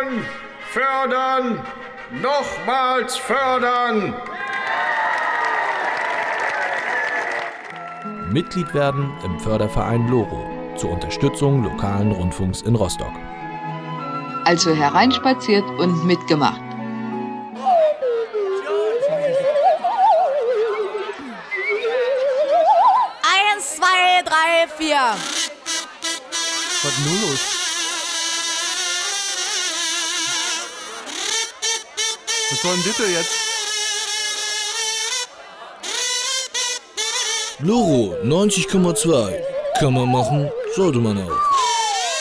fördern, nochmals fördern. Mitglied werden im Förderverein LoRo zur Unterstützung lokalen Rundfunks in Rostock. Also hereinspaziert und mitgemacht. Eins, zwei, drei, vier. Was ist nun los? Was soll denn bitte jetzt? LoRo 90,2. Kann man machen, sollte man auch.